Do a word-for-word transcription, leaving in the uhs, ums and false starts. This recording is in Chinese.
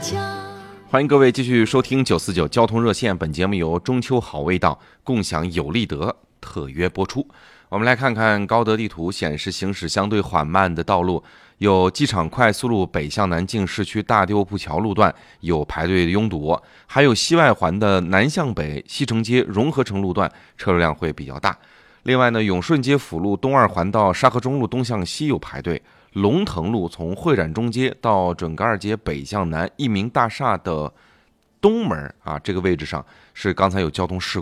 欢迎各位继续收听九四九交通热线，本节目由中秋好味道共享有利德特约播出。我们来看看高德地图显示，行驶相对缓慢的道路有机场快速路北向南进市区大丢铺桥路段有排队的拥堵，还有西外环的南向北西城街融合城路段车流量会比较大。另外呢，永顺街辅路东二环到沙河中路东向西有排队，龙腾路从会展中街到准噶尔街北向南益民大厦的东门啊，这个位置上是刚才有交通事